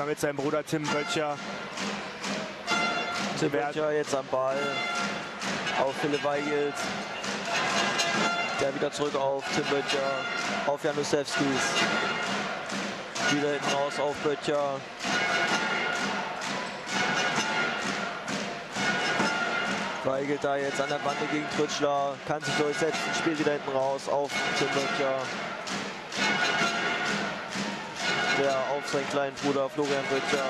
mit seinem Bruder Tim Böttcher. Tim Böttcher jetzt am Ball auf Philipp Weigelt. Der wieder zurück auf Tim Böttcher, auf Janusewskis. Wieder hinten raus auf Böttcher. Weigelt da jetzt an der Bande gegen Trütschler, kann sich durchsetzen, spielt wieder hinten raus auf Tim Böttcher. Der auf seinen kleinen Bruder Florian Böttcher.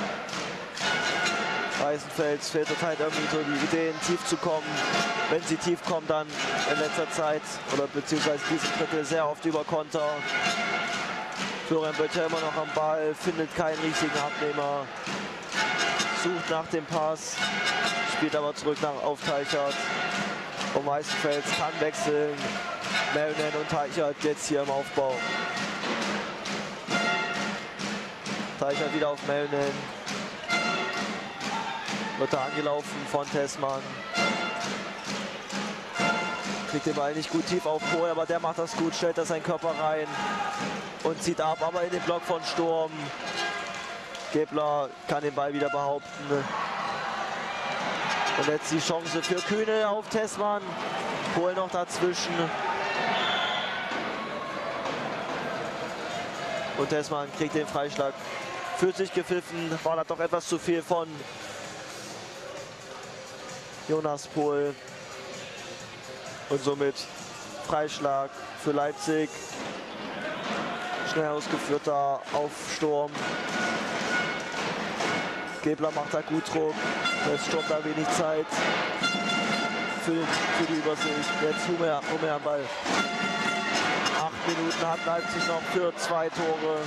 Weißenfels fehlt halt irgendwie so die Ideen, tief zu kommen. Wenn sie tief kommen, dann in letzter Zeit oder beziehungsweise diesem Drittel sehr oft über Konter. Florian Böttcher immer noch am Ball, findet keinen richtigen Abnehmer. Sucht nach dem Pass, spielt aber zurück auf Teichert. Und Weißenfels kann wechseln. Melnen und Teichert jetzt hier im Aufbau. Teichert wieder auf Melnen. Wird da angelaufen von Tessmann. Kriegt den Ball nicht gut tief auf Pohl, aber der macht das gut, stellt da seinen Körper rein und zieht ab, aber in den Block von Sturm. Gebler kann den Ball wieder behaupten. Und jetzt die Chance für Kühne auf Tessmann. Pohl noch dazwischen. Und Tessmann kriegt den Freischlag. Fühlt sich gepfiffen, war da doch etwas zu viel von Jonas Pohl. Und somit Freischlag für Leipzig. Schnell ausgeführt da auf Sturm. Gebler macht da gut Druck. Jetzt Sturm da wenig Zeit für die Übersicht. Jetzt Hummel am Ball. 8 Minuten hat Leipzig noch für 2 Tore.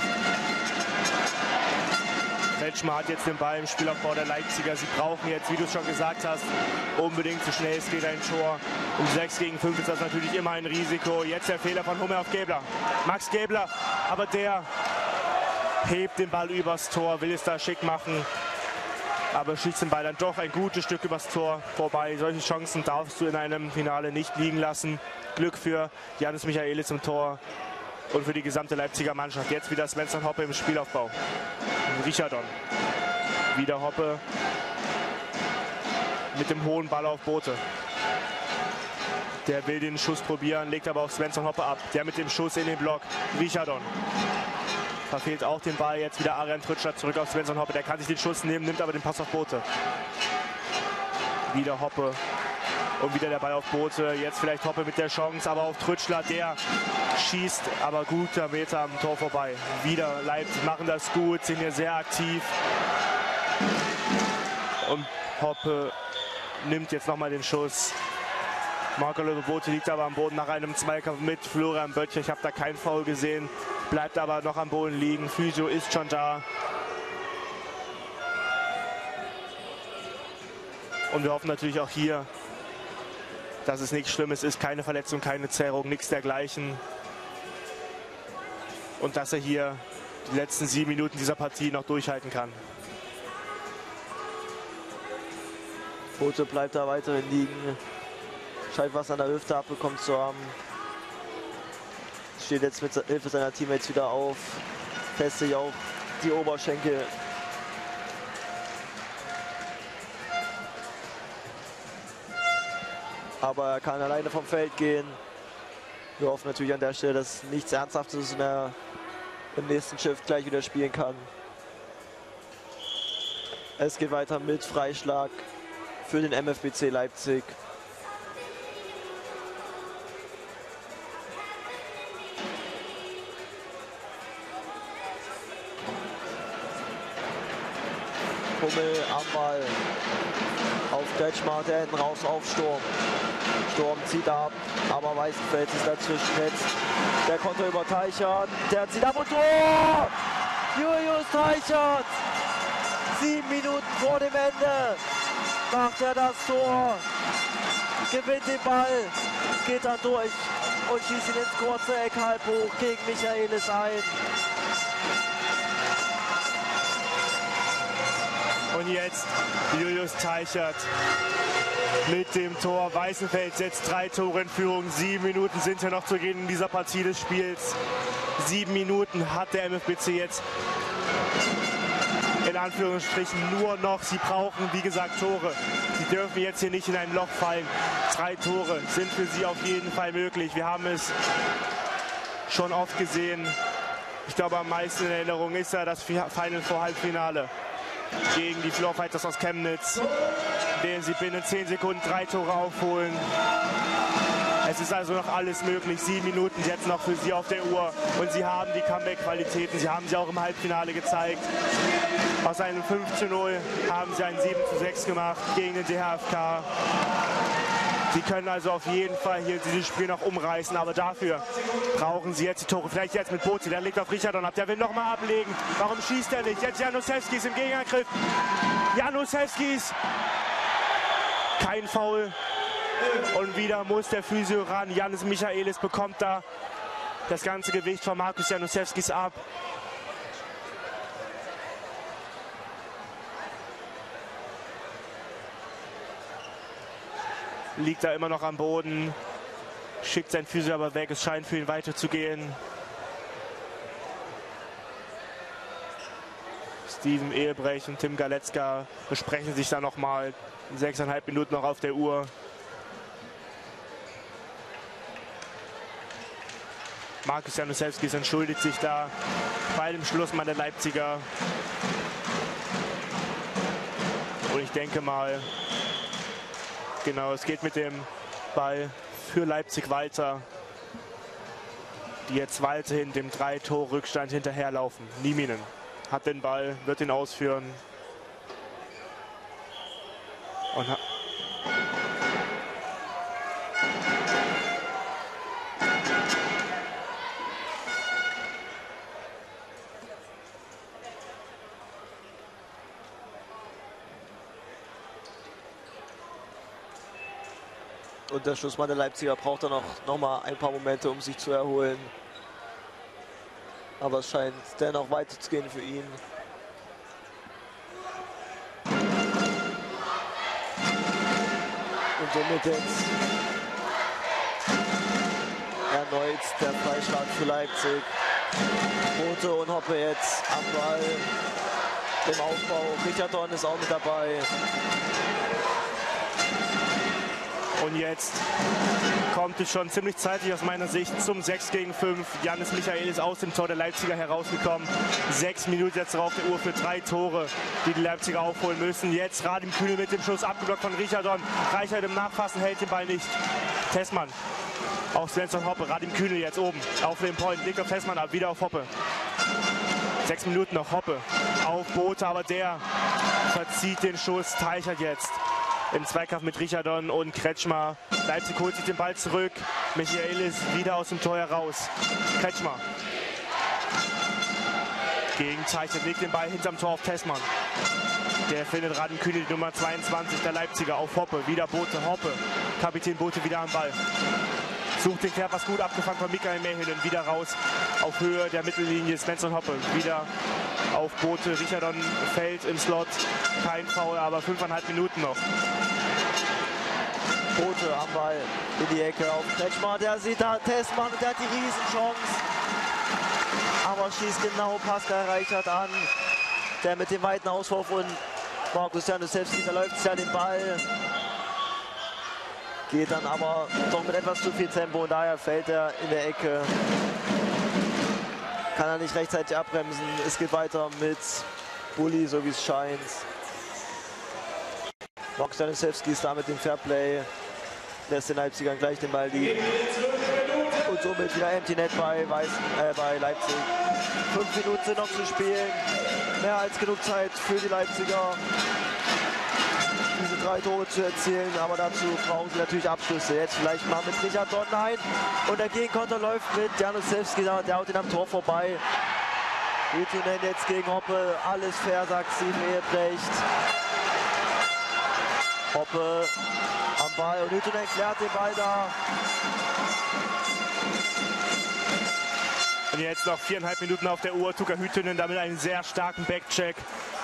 Kretschmer hat jetzt den Ball im Spielaufbau der Leipziger. Sie brauchen jetzt, wie du es schon gesagt hast, unbedingt so schnell es geht ein Tor. Um 6 gegen 5 ist das natürlich immer ein Risiko. Jetzt der Fehler von Hummel auf Gebler. Max Gebler, aber der hebt den Ball übers Tor, will es da schick machen. Aber schießt den Ball dann doch ein gutes Stück übers Tor vorbei. Solche Chancen darfst du in einem Finale nicht liegen lassen. Glück für Janis Michaelis im Tor und für die gesamte Leipziger Mannschaft. Jetzt wieder Svensson Hoppe im Spielaufbau. Richardon. Wieder Hoppe mit dem hohen Ball auf Bothe. Der will den Schuss probieren, legt aber auf Svensson Hoppe ab. Der mit dem Schuss in den Block. Richardon. Verfehlt auch den Ball. Jetzt wieder Arian Trütschler zurück auf Svensson Hoppe. Der kann sich den Schuss nehmen, nimmt aber den Pass auf Bothe. Wieder Hoppe. Und wieder der Ball auf Bothe. Jetzt vielleicht Hoppe mit der Chance, aber auf Trütschler. Der schießt, aber guter Meter am Tor vorbei. Wieder Leipzig machen das gut, sind hier sehr aktiv. Und Hoppe nimmt jetzt nochmal den Schuss. Marco Bothe liegt aber am Boden nach einem Zweikampf mit Florian Böttcher. Ich habe da keinen Foul gesehen. Bleibt aber noch am Boden liegen. Physio ist schon da. Und wir hoffen natürlich auch hier, dass es nichts Schlimmes ist. Keine Verletzung, keine Zerrung, nichts dergleichen. Und dass er hier die letzten 7 Minuten dieser Partie noch durchhalten kann. Bothe bleibt da weiterhin liegen. Scheint was an der Hüfte abbekommen zu haben. Steht jetzt mit Hilfe seiner Teammates wieder auf. Fest sich auch die Oberschenkel. Aber er kann alleine vom Feld gehen. Wir hoffen natürlich an der Stelle, dass nichts Ernsthaftes mehr im nächsten Shift gleich wieder spielen kann. Es geht weiter mit Freischlag für den MFBC Leipzig. Hummel am Ball auf Kretschmer, der hinten raus auf Sturm. Sturm zieht ab, aber Weißenfels ist dazwischen jetzt. Der Konter über Teichert, der zieht ab und Tor! Julius Teichert! 7 Minuten vor dem Ende macht er das Tor. Gewinnt den Ball, geht dann durch und schießt ihn ins kurze Eck halb hoch gegen Michaelis ein. Und jetzt Julius Teichert mit dem Tor. Weißenfels setzt 3 Tore in Führung. 7 Minuten sind ja noch zu gehen in dieser Partie des Spiels. 7 Minuten hat der MFBC jetzt Anführungsstrichen nur noch. Sie brauchen, wie gesagt, Tore. Sie dürfen jetzt hier nicht in ein Loch fallen. 3 Tore sind für sie auf jeden Fall möglich. Wir haben es schon oft gesehen. Ich glaube, am meisten in Erinnerung ist ja das Final Four Halbfinale gegen die Floor Fighters aus Chemnitz, in denen sie binnen 10 Sekunden 3 Tore aufholen. Es ist also noch alles möglich. 7 Minuten jetzt noch für sie auf der Uhr. Und sie haben die Comeback-Qualitäten. Sie haben sie auch im Halbfinale gezeigt. Aus einem 5:0 haben sie ein 7:6 gemacht gegen den DHFK. Sie können also auf jeden Fall hier dieses Spiel noch umreißen. Aber dafür brauchen sie jetzt die Tore. Vielleicht jetzt mit Bozi. Der legt auf Richardon ab. Der will noch mal ablegen. Warum schießt er nicht? Jetzt Janusewskis im Gegenangriff. Janusewskis. Kein Foul. Und wieder muss der Physio ran. Janis Michaelis bekommt da das ganze Gewicht von Markus Janusewskis ab. Liegt da immer noch am Boden. Schickt sein Physio aber weg. Es scheint für ihn weiterzugehen. Steven Ehebrecht und Tim Galetzka besprechen sich da nochmal. 6,5 Minuten noch auf der Uhr. Markus Janusewskis entschuldigt sich da bei dem Schlussmann der Leipziger. Und ich denke mal, genau, es geht mit dem Ball für Leipzig weiter, die jetzt weiterhin dem 3-Tor-Rückstand hinterherlaufen. Nieminen hat den Ball, wird ihn ausführen. Und der Schlussmann der Leipziger braucht dann auch noch mal ein paar Momente, um sich zu erholen. Aber es scheint dennoch weiterzugehen für ihn. Und somit jetzt erneut der Freischlag für Leipzig. Bote und Hoppe jetzt am Ball im Aufbau. Richardon ist auch mit dabei. Und jetzt kommt es schon ziemlich zeitig aus meiner Sicht zum 6:5. Janis Michaelis aus dem Tor der Leipziger herausgekommen. 6 Minuten jetzt drauf der Uhr für 3 Tore, die die Leipziger aufholen müssen. Jetzt Radim Kühnel mit dem Schuss abgeblockt von Richardon. Reichert im Nachfassen, hält den Ball nicht. Tessmann auf Svensson Hoppe. Radim Kühnel jetzt oben auf dem Point. Legt auf Tessmann ab, wieder auf Hoppe. 6 Minuten noch Hoppe auf Bote, aber der verzieht den Schuss. Teichert jetzt im Zweikampf mit Richardon und Kretschmer. Leipzig holt sich den Ball zurück. Michaelis wieder aus dem Tor heraus. Kretschmer gegen Teichert, legt den Ball hinterm Tor auf Tessmann. Der findet Radim Kühnel, die Nummer 22 der Leipziger, auf Hoppe. Wieder Bote, Hoppe. Kapitän Bote wieder am Ball. Sucht den Querpass gut, abgefangen von Michael Mähinen. Wieder raus auf Höhe der Mittellinie. Svensson Hoppe wieder auf Bote. Richardon fällt im Slot. Kein Foul, aber 5,5 Minuten noch. Bote am Ball in die Ecke auf Kretschmer. Der sieht da Tessmann und der hat die Riesenchance. Aber schießt genau Pascal Reichert an. Der mit dem weiten Auswurf und Markus Janusewski verläuft sich ja den Ball. Geht dann aber doch mit etwas zu viel Tempo und daher fällt er in der Ecke. Kann er nicht rechtzeitig abbremsen. Es geht weiter mit Bulli, so wie es scheint. Markus Janusewski ist da mit dem Fairplay. Lässt den Leipzigern gleich den Ball liegen. Und somit wieder Empty Net bei Leipzig. 5 Minuten sind noch zu spielen. Mehr als genug Zeit für die Leipziger, diese 3 Tore zu erzielen, aber dazu brauchen sie natürlich Abschlüsse. Jetzt vielleicht mal mit Richardon, nein. Und der Gegenkonter läuft mit Janusewski, der haut ihn am Tor vorbei. Hüttunen jetzt gegen Hoppe, alles fair, sagt Steven Ehebrecht. Hoppe am Ball und Hüttunen klärt den Ball da. Und jetzt noch 4,5 Minuten auf der Uhr. Tuka Hüttunen damit einen sehr starken Backcheck.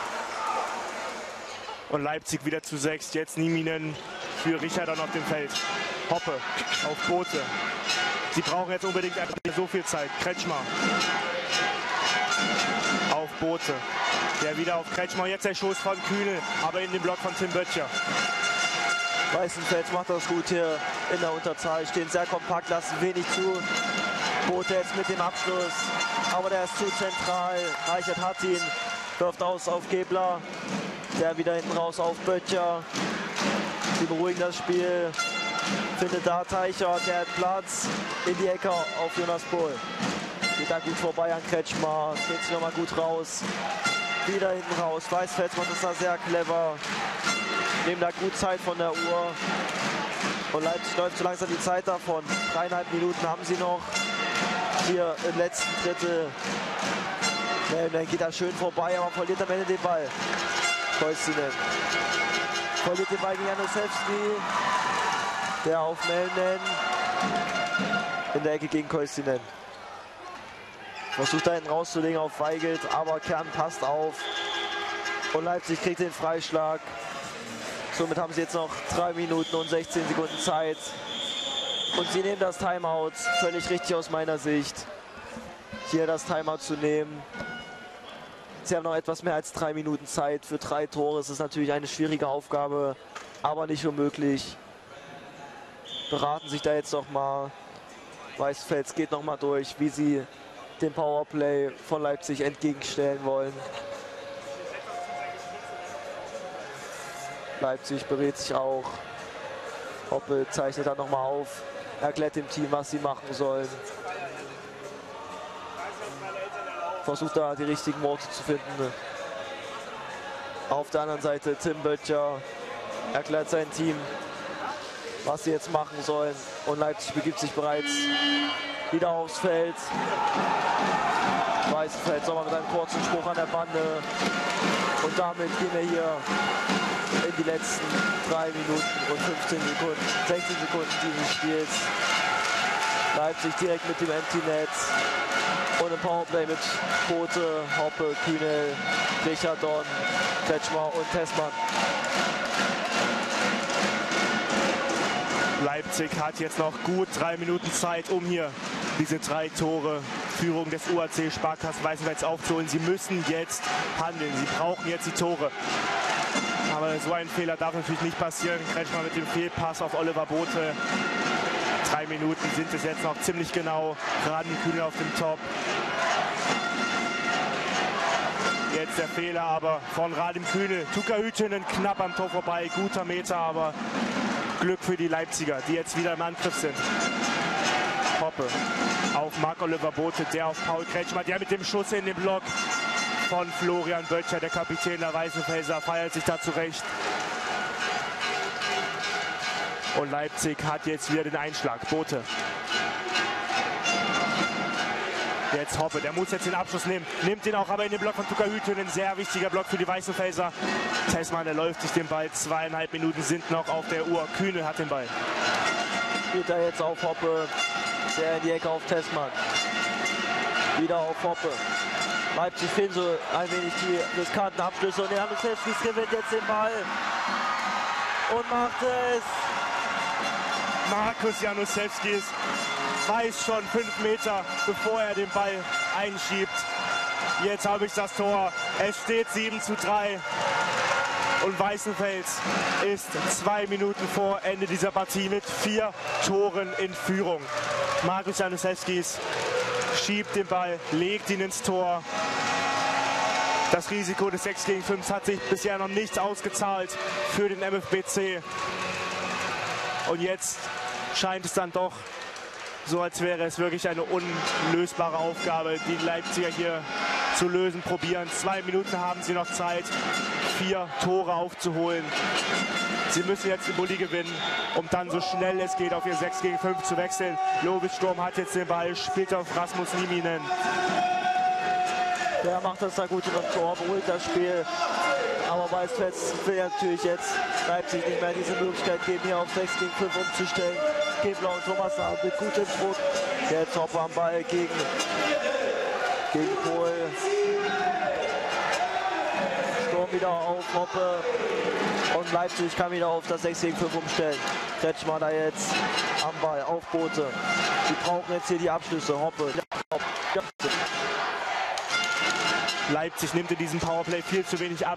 Und Leipzig wieder zu 6. Jetzt Nieminen für Richardon auf dem Feld. Hoppe auf Bote. Sie brauchen jetzt unbedingt einfach so viel Zeit. Kretschmer auf Bote. Der wieder auf Kretschmer, jetzt der Schuss von Kühnel, aber in den Block von Tim Böttcher. Weißenfels macht das gut hier in der Unterzahl, stehen sehr kompakt, lassen wenig zu. Bothe jetzt mit dem Abschluss, aber der ist zu zentral. Reichert hat ihn, wirft aus auf Gebler, der wieder hinten raus auf Böttcher. Sie beruhigen das Spiel, findet da Teichert, der hat Platz in die Ecke auf Jonas Pohl. Geht da gut vorbei an Kretschmer, geht sich nochmal gut raus. Wieder hinten raus, Weißenfels macht das da sehr clever. Nehmen da gut Zeit von der Uhr. Und Leipzig läuft so langsam die Zeit davon. 3,5 Minuten haben sie noch. Hier im letzten Drittel. Dann geht er schön vorbei, aber verliert am Ende den Ball. Koistinen. Verliert den Ball gegen Janusewski. Der auf Melnen. In der Ecke gegen Koistinen. Versucht da hinten rauszulegen auf Weigelt, aber Kern passt auf. Und Leipzig kriegt den Freischlag. Somit haben sie jetzt noch 3 Minuten und 16 Sekunden Zeit. Und sie nehmen das Timeout. Völlig richtig aus meiner Sicht, hier das Timeout zu nehmen. Sie haben noch etwas mehr als 3 Minuten Zeit für 3 Tore. Es ist natürlich eine schwierige Aufgabe, aber nicht unmöglich. Beraten sich da jetzt noch mal. Weißenfels geht noch mal durch, wie sie dem Powerplay von Leipzig entgegenstellen wollen. Leipzig berät sich auch. Hoppe zeichnet dann nochmal auf, erklärt dem Team, was sie machen sollen. Versucht da die richtigen Worte zu finden. Auf der anderen Seite Tim Böttcher erklärt sein Team, was sie jetzt machen sollen. Und Leipzig begibt sich bereits wieder aufs Feld. Weißenfels nochmal mit einem kurzen Spruch an der Bande. Und damit gehen wir hier in die letzten 3 Minuten und 15 Sekunden, 16 Sekunden dieses Spiels. Leipzig direkt mit dem Empty Net und im Powerplay mit Bothe, Hoppe, Kühnel, Richardon, Kretschmer und Tessmann. Leipzig hat jetzt noch gut 3 Minuten Zeit, um hier diese 3 Tore Führung des UAC Sparkassen Weißenfels aufzuholen. Sie müssen jetzt handeln, sie brauchen jetzt die Tore. Aber so ein Fehler darf natürlich nicht passieren. Kretschmer mit dem Fehlpass auf Oliver Bothe. 3 Minuten sind es jetzt noch ziemlich genau. Radim Kühnel auf dem Top. Jetzt der Fehler aber von Radim Kühnel. Tuka Hütinen knapp am Tor vorbei. Guter Meter, aber Glück für die Leipziger, die jetzt wieder im Angriff sind. Hoppe auf Marc-Oliver Bothe, der auf Paul Kretschmer, der mit dem Schuss in den Block von Florian Böttcher, der Kapitän der Weißenfelser, feiert sich da zurecht. Und Leipzig hat jetzt wieder den Einschlag. Bothe. Jetzt Hoppe, der muss jetzt den Abschluss nehmen. Nimmt ihn auch aber in den Block von Tuka Hütinen. Ein sehr wichtiger Block für die Weißenfelser. Tessmann, der läuft sich den Ball. 2,5 Minuten sind noch auf der Uhr. Kühnel hat den Ball. Geht er jetzt auf Hoppe. Der in die Ecke auf Tessmann. Wieder auf Hoppe. Leipzig fehlen so ein wenig die riskanten Abschlüsse. Und Janusewski gewinnt jetzt den Ball. Und macht es. Markus Janusewski weiß schon 5 Meter, bevor er den Ball einschiebt. Jetzt habe ich das Tor. Es steht 7:3. Und Weißenfels ist 2 Minuten vor Ende dieser Partie mit 4 Toren in Führung. Markus Janusewski schiebt den Ball, legt ihn ins Tor. Das Risiko des 6 gegen 5 hat sich bisher noch nicht ausgezahlt für den MFBC. Und jetzt scheint es dann doch so, als wäre es wirklich eine unlösbare Aufgabe, die Leipziger hier zu lösen probieren. 2 Minuten haben sie noch Zeit, 4 Tore aufzuholen. Sie müssen jetzt den Bulli gewinnen, um dann so schnell es geht auf ihr 6 gegen 5 zu wechseln. Lovis Sturm hat jetzt den Ball, spielt auf Rasmus Nieminen. Der macht das da gut in dem Tor, beruhigt das Spiel. Aber Weißenfels will natürlich jetzt Leipzig nicht mehr diese Möglichkeit geben, hier auf 6 gegen 5 umzustellen. Gebler und Thomas Nahl mit gutem Druck. Jetzt Hoppe am Ball gegen Pohl. Sturm wieder auf Hoppe. Und Leipzig kann wieder auf das 6 gegen 5 umstellen. Kretschmer da jetzt am Ball auf Bothe. Die brauchen jetzt hier die Abschlüsse. Hoppe. Leipzig nimmt in diesem Powerplay viel zu wenig ab.